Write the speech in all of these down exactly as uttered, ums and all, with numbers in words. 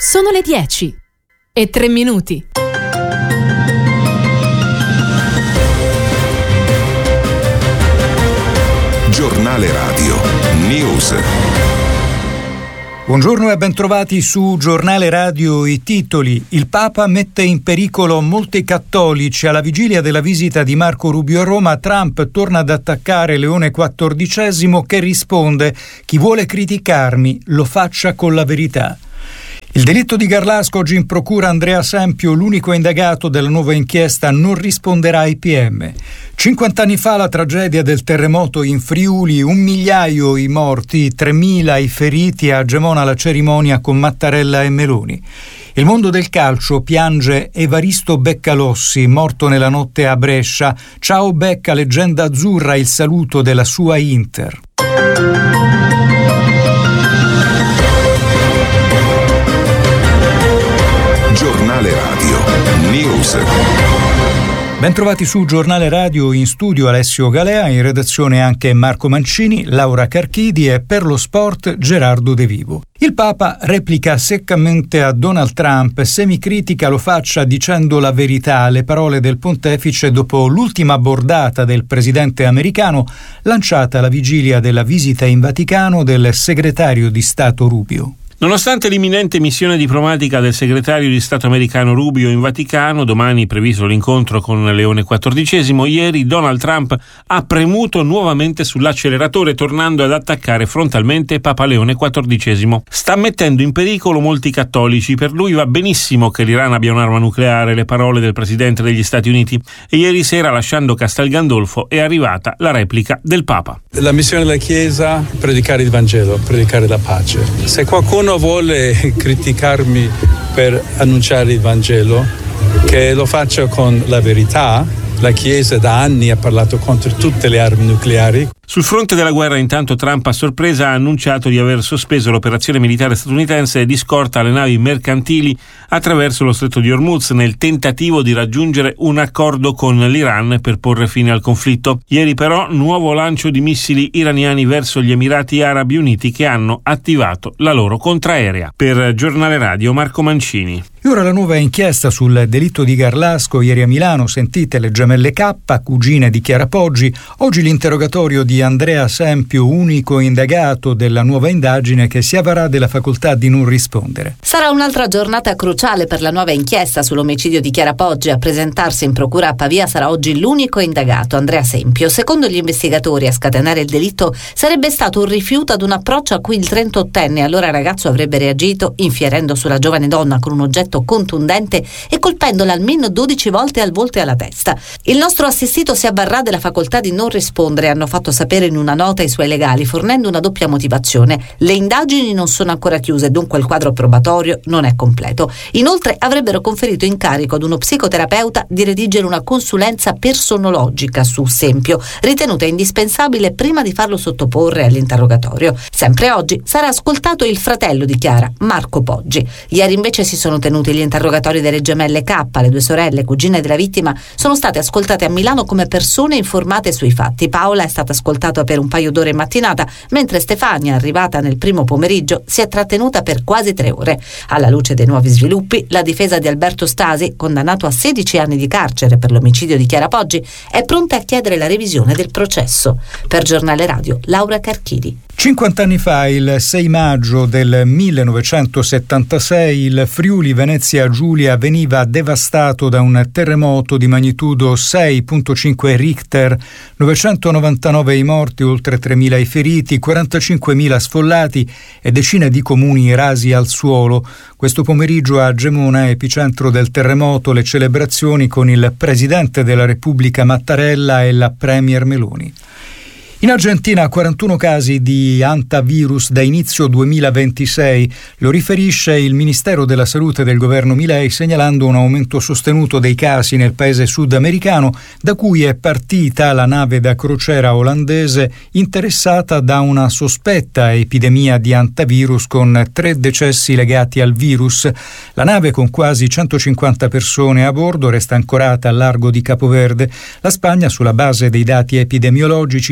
Sono le dieci e tre minuti. Giornale Radio News. Buongiorno e bentrovati su Giornale Radio. I titoli: il Papa mette in pericolo molti cattolici. Alla vigilia della visita di Marco Rubio a Roma, Trump torna ad attaccare Leone quattordicesimo, che risponde: chi vuole criticarmi lo faccia con la verità. Il delitto di Garlasco, oggi in procura Andrea Sempio, l'unico indagato della nuova inchiesta, non risponderà ai P M. cinquant'anni fa la tragedia del terremoto in Friuli, un migliaio i morti, tremila i feriti, agemona la cerimonia con Mattarella e Meloni. Il mondo del calcio piange Evaristo Beccalossi, morto nella notte a Brescia. Ciao Becca, leggenda azzurra, il saluto della sua Inter. Giornale Radio News. Bentrovati su Giornale Radio, in studio Alessio Galea, in redazione anche Marco Mancini, Laura Carchidi e per lo sport Gerardo De Vivo. Il Papa replica seccamente a Donald Trump, semicritica lo faccia dicendo la verità, le parole del pontefice dopo l'ultima bordata del presidente americano lanciata alla vigilia della visita in Vaticano del segretario di Stato Rubio. Nonostante l'imminente missione diplomatica del segretario di Stato americano Rubio in Vaticano, domani previsto l'incontro con Leone quattordicesimo, ieri Donald Trump ha premuto nuovamente sull'acceleratore, tornando ad attaccare frontalmente Papa Leone quattordicesimo. Sta mettendo in pericolo molti cattolici. Per lui va benissimo che l'Iran abbia un'arma nucleare, le parole del presidente degli Stati Uniti. E ieri sera, lasciando Castel Gandolfo, è arrivata la replica del Papa. La missione della Chiesa: predicare il Vangelo, predicare la pace. Se qualcuno vuole criticarmi per annunciare il Vangelo, che lo faccia con la verità. La Chiesa da anni ha parlato contro tutte le armi nucleari. Sul fronte della guerra, intanto, Trump a sorpresa ha annunciato di aver sospeso l'operazione militare statunitense di scorta alle navi mercantili attraverso lo stretto di Hormuz, nel tentativo di raggiungere un accordo con l'Iran per porre fine al conflitto. Ieri però nuovo lancio di missili iraniani verso gli Emirati Arabi Uniti, che hanno attivato la loro contraerea. Per Giornale Radio, Marco Mancini. E ora la nuova inchiesta sul delitto di Garlasco. Ieri a Milano sentite le gemelle K, cugine di Chiara Poggi. Oggi l'interrogatorio di Andrea Sempio, unico indagato della nuova indagine, che si avvarrà della facoltà di non rispondere. Sarà un'altra giornata cruciale per la nuova inchiesta sull'omicidio di Chiara Poggi. A presentarsi in procura a Pavia sarà oggi l'unico indagato, Andrea Sempio. Secondo gli investigatori, a scatenare il delitto sarebbe stato un rifiuto ad un approccio a cui il trentottenne, allora ragazzo, avrebbe reagito infierendo sulla giovane donna con un oggetto contundente e colpendola almeno dodici volte al volto e alla testa. Il nostro assistito si avvarrà della facoltà di non rispondere, hanno fatto sapere in una nota i suoi legali, fornendo una doppia motivazione: le indagini non sono ancora chiuse, dunque il quadro probatorio non è completo. Inoltre avrebbero conferito incarico ad uno psicoterapeuta di redigere una consulenza personologica su Sempio, ritenuta indispensabile prima di farlo sottoporre all'interrogatorio. Sempre oggi sarà ascoltato il fratello di Chiara, Marco Poggi. Ieri invece si sono tenuti gli interrogatori delle gemelle K. Le due sorelle, cugine della vittima, sono state ascoltate a Milano come persone informate sui fatti. Paola è stata ascoltata per un paio d'ore in mattinata, mentre Stefania, arrivata nel primo pomeriggio, si è trattenuta per quasi tre ore. Alla luce dei nuovi sviluppi, la difesa di Alberto Stasi, condannato a sedici anni di carcere per l'omicidio di Chiara Poggi, è pronta a chiedere la revisione del processo. Per Giornale Radio, Laura Carchidi. cinquant'anni fa, il sei maggio del millenovecentosettantasei, il Friuli Venezia Giulia veniva devastato da un terremoto di magnitudo sei virgola cinque Richter, novecentonovantanove i morti, oltre tremila i feriti, quarantacinquemila sfollati e decine di comuni rasi al suolo. Questo pomeriggio a Gemona, epicentro del terremoto, le celebrazioni con il Presidente della Repubblica Mattarella e la Premier Meloni. In Argentina quarantuno casi di hantavirus da inizio duemilaventisei, lo riferisce il Ministero della Salute del governo Milei, segnalando un aumento sostenuto dei casi nel paese sudamericano, da cui è partita la nave da crociera olandese interessata da una sospetta epidemia di hantavirus, con tre decessi legati al virus. La nave, con quasi centocinquanta persone a bordo, resta ancorata al largo di Capoverde. La Spagna, sulla base dei dati epidemiologici, sta valutando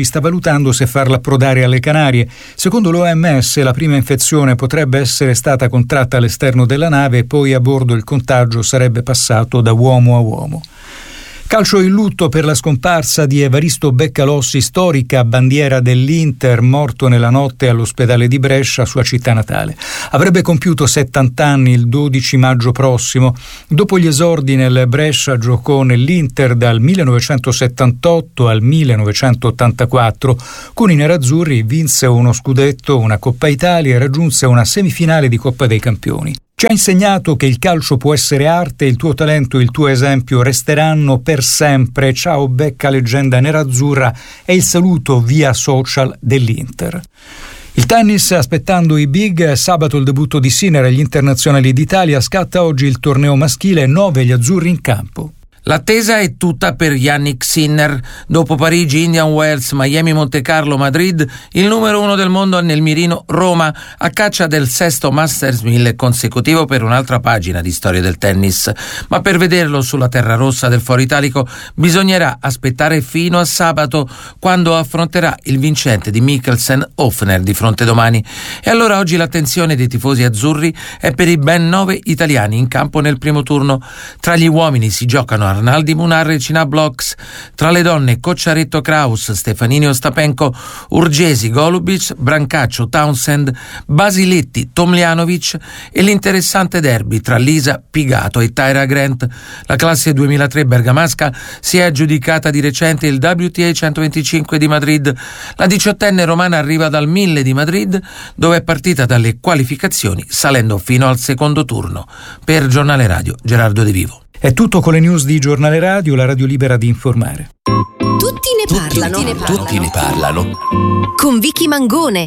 valutando se farla approdare alle Canarie. Secondo l'O M S la prima infezione potrebbe essere stata contratta all'esterno della nave e poi a bordo il contagio sarebbe passato da uomo a uomo. Calcio in lutto per la scomparsa di Evaristo Beccalossi, storica bandiera dell'Inter, morto nella notte all'ospedale di Brescia, sua città natale. Avrebbe compiuto settanta anni il dodici maggio prossimo. Dopo gli esordi nel Brescia giocò nell'Inter dal millenovecentosettantotto al millenovecentottantaquattro. Con i nerazzurri vinse uno scudetto, una Coppa Italia e raggiunse una semifinale di Coppa dei Campioni. Ci ha insegnato che il calcio può essere arte, il tuo talento e il tuo esempio resteranno per sempre. Ciao Becca, leggenda nerazzurra, è il saluto via social dell'Inter. Il tennis, aspettando i big, sabato il debutto di Sinner agli internazionali d'Italia, scatta oggi il torneo maschile, nove gli azzurri in campo. L'attesa è tutta per Jannik Sinner. Dopo Parigi, Indian Wells, Miami, Monte Carlo, Madrid, il numero uno del mondo nel mirino Roma, a caccia del sesto Masters mille consecutivo per un'altra pagina di storia del tennis. Ma per vederlo sulla terra rossa del Foro Italico bisognerà aspettare fino a sabato, quando affronterà il vincente di Mikkelsen-Hofner di fronte domani. E allora oggi l'attenzione dei tifosi azzurri è per i ben nove italiani in campo nel primo turno. Tra gli uomini si giocano Arnaldi Munar e Cina Blocks, tra le donne Cocciaretto Kraus, Stefanini Ostapenko, Urgesi Golubic, Brancaccio Townsend, Basiletti Tomljanovic e l'interessante derby tra Lisa Pigato e Tyra Grant. La classe duemilatré bergamasca si è aggiudicata di recente il W T A centoventicinque di Madrid. La diciottenne romana arriva dal mille di Madrid, dove è partita dalle qualificazioni salendo fino al secondo turno. Per Giornale Radio, Gerardo De Vivo. È tutto con le news di Giornale Radio, la radio libera di informare. Tutti ne parlano. Tutti ne parlano. Tutti ne parlano. Con Vicky Mangone.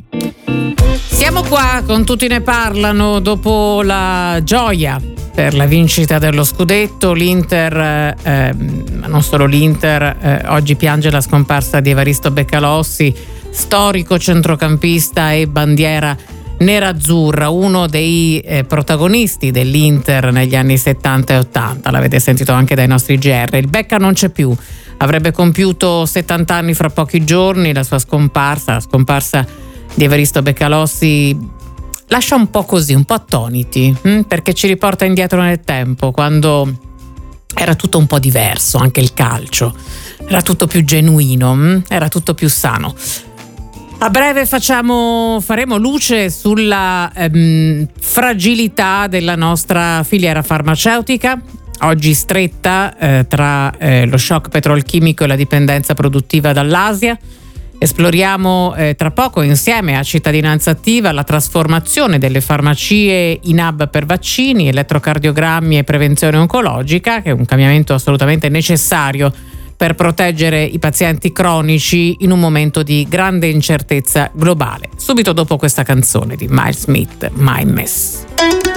Siamo qua con Tutti ne parlano dopo la gioia per la vincita dello scudetto. L'Inter, eh, non solo l'Inter, eh, oggi piange la scomparsa di Evaristo Beccalossi, storico centrocampista e bandiera nerazzurra, uno dei eh, protagonisti dell'Inter negli anni settanta e ottanta. L'avete sentito anche dai nostri G R. Il Becca non c'è più, avrebbe compiuto settanta anni fra pochi giorni. La sua scomparsa, la scomparsa di Evaristo Beccalossi, lascia un po' così, un po' attoniti, hm? perché ci riporta indietro nel tempo, quando era tutto un po' diverso, anche il calcio era tutto più genuino, hm? era tutto più sano. A breve facciamo, faremo luce sulla ehm, fragilità della nostra filiera farmaceutica, oggi stretta eh, tra eh, lo shock petrolchimico e la dipendenza produttiva dall'Asia. Esploriamo eh, tra poco insieme a Cittadinanza Attiva la trasformazione delle farmacie in hub per vaccini, elettrocardiogrammi e prevenzione oncologica, che è un cambiamento assolutamente necessario per proteggere i pazienti cronici in un momento di grande incertezza globale. Subito dopo questa canzone di Miles Smith, My Mess.